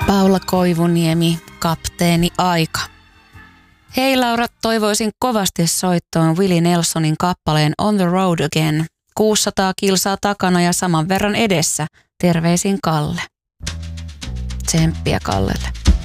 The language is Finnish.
Paula Koivuniemi, Kapteeni Aika. Hei Laura, toivoisin kovasti soittoon Willie Nelsonin kappaleen On the Road Again. 600 kilsaa takana ja saman verran edessä. Terveisin Kalle. Tsemppiä Kallelle.